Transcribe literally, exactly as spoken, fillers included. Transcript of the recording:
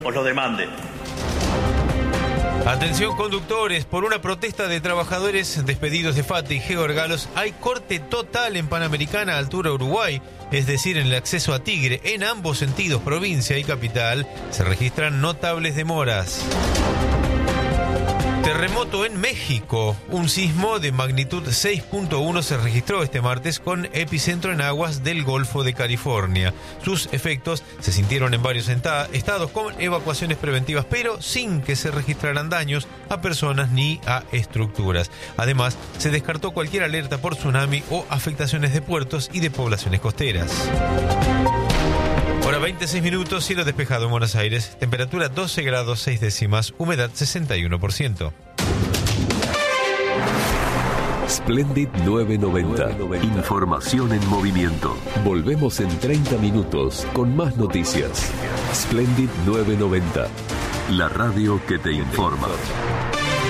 os lo demande. Atención conductores, por una protesta de trabajadores despedidos de FATE y Georgalos, hay corte total en Panamericana altura Uruguay, es decir, en el acceso a Tigre, en ambos sentidos, provincia y capital, se registran notables demoras. Terremoto en México. Un sismo de magnitud seis punto uno se registró este martes con epicentro en aguas del Golfo de California. Sus efectos se sintieron en varios estados con evacuaciones preventivas, pero sin que se registraran daños a personas ni a estructuras. Además, se descartó cualquier alerta por tsunami o afectaciones de puertos y de poblaciones costeras. Hora veintiséis minutos, cielo despejado en Buenos Aires, temperatura doce grados seis décimas, humedad sesenta y uno por ciento. Splendid nueve noventa. Información en movimiento. Volvemos en treinta minutos con más noticias. Splendid nueve noventa. La radio que te informa.